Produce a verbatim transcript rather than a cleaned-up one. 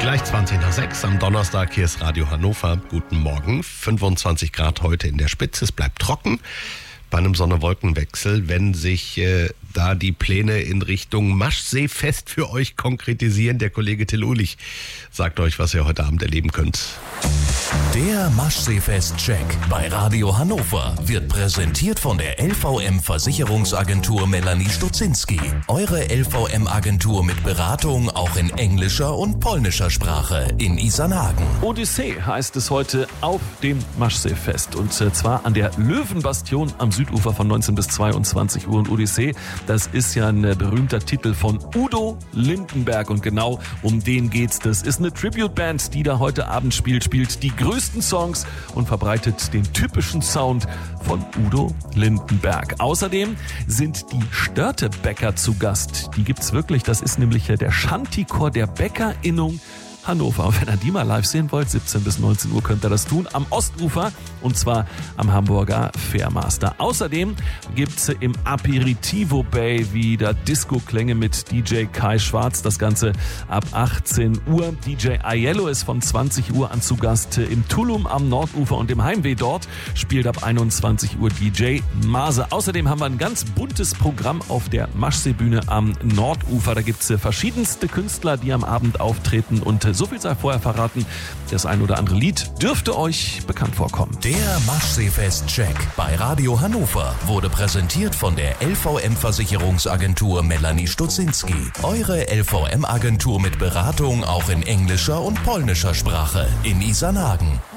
Gleich zwanzig nach sechs am Donnerstag. Hier ist Radio Hannover. Guten Morgen. fünfundzwanzig Grad heute in der Spitze. Es bleibt trocken bei einem Sonne-Wolken-Wechsel. Wenn sich äh, da die Pläne in Richtung Maschseefest für euch konkretisieren, der Kollege Till Uhlich sagt euch, was ihr heute Abend erleben könnt. Der Maschseefest-Check bei Radio Hannover wird präsentiert von der L V M-Versicherungsagentur Melanie Stutzinski. Eure L V M-Agentur mit Beratung auch in englischer und polnischer Sprache in Isarnhagen. Odyssee heißt es heute auf dem Maschseefest. Und zwar an der Löwenbastion am Südufer von neunzehn bis zweiundzwanzig Uhr. Und Odyssee, das ist ja ein berühmter Titel von Udo Lindenberg. Und genau um den geht's. Das ist eine Tribute-Band, die da heute Abend spielt, spielt die größten Songs und verbreitet den typischen Sound von Udo Lindenberg. Außerdem sind die Störtebäcker zu Gast. Die gibt's wirklich. Das ist nämlich der Shantychor der Bäckerinnung Hannover. Und wenn ihr die mal live sehen wollt, siebzehn bis neunzehn Uhr könnt ihr das tun am Ostufer und zwar am Hamburger Fairmaster. Außerdem gibt's im Aperitivo Bay wieder Disco-Klänge mit D J Kai Schwarz. Das Ganze ab achtzehn Uhr. D J Aiello ist von zwanzig Uhr an zu Gast im Tulum am Nordufer und im Heimweh dort spielt ab einundzwanzig Uhr D J Mase. Außerdem haben wir ein ganz buntes Programm auf der Maschseebühne am Nordufer. Da gibt's verschiedenste Künstler, die am Abend auftreten und so viel sei vorher verraten, das ein oder andere Lied dürfte euch bekannt vorkommen. Der Maschseefest-Check bei Radio Hannover wurde präsentiert von der L V M-Versicherungsagentur Melanie Stutzinski. Eure L V M-Agentur mit Beratung auch in englischer und polnischer Sprache in Isarnhagen.